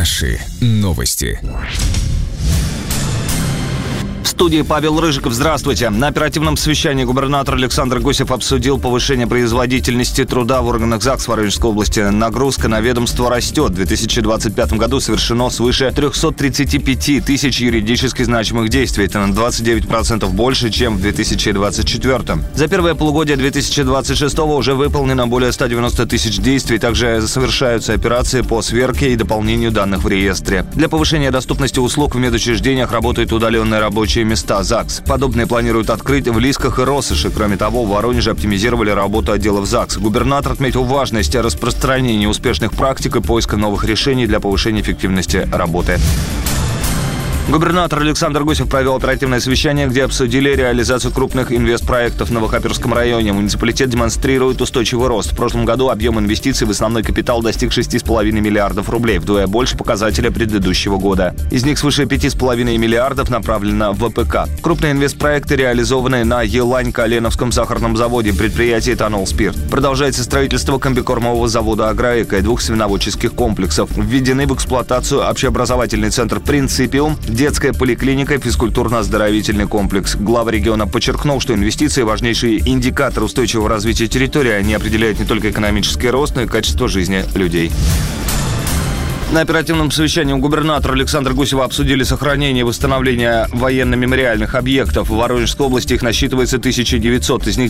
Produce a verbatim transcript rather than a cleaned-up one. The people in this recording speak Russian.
Наши новости. В студии Павел Рыжиков. Здравствуйте. На оперативном совещании губернатор Александр Гусев обсудил повышение производительности труда в органах ЗАГС Воронежской области. Нагрузка на ведомство растет. В две тысячи двадцать пятом году совершено свыше триста тридцать пять тысяч юридически значимых действий. Это на двадцать девять процентов больше, чем в две тысячи двадцать четвёртом. За первое полугодие две тысячи двадцать шестого уже выполнено более ста девяноста тысяч действий. Также совершаются операции по сверке и дополнению данных в реестре. Для повышения доступности услуг в медучреждениях работают удаленные рабочие места ЗАГС. Подобные планируют открыть в Лисках и Россоши. Кроме того, в Воронеже оптимизировали работу отделов ЗАГС. Губернатор отметил важность распространения успешных практик и поиска новых решений для повышения эффективности работы. Губернатор Александр Гусев провел оперативное совещание, где обсудили реализацию крупных инвестпроектов в Новохоперском районе. Муниципалитет демонстрирует устойчивый рост. В прошлом году объем инвестиций в основной капитал достиг шести с половиной миллиардов рублей, вдвое больше показателя предыдущего года. Из них свыше пяти с половиной миллиардов направлено в ВПК. Крупные инвестпроекты реализованы на Елань-Коленовском сахарном заводе, предприятии «Этанол Спирт». Продолжается строительство комбикормового завода «Агроэко» и двух свиноводческих комплексов. Введены в эксплуатацию общеобразовательный центр «Принципиум», детская поликлиника и физкультурно-оздоровительный комплекс. Глава региона подчеркнул, что инвестиции – важнейший индикатор устойчивого развития территории. Они определяют не только экономический рост, но и качество жизни людей. На оперативном совещании у губернатора Александра Гусева обсудили сохранение и восстановление военно-мемориальных объектов. В Воронежской области их насчитывается тысяча девятьсот. Из них